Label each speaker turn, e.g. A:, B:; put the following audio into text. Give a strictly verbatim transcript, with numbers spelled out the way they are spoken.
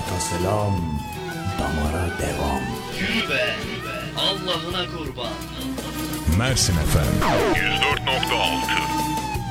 A: Hayata selam, damara devam.
B: Yürü be, Allah'ına kurban.
C: Mersin Efem
D: yüz dört nokta altı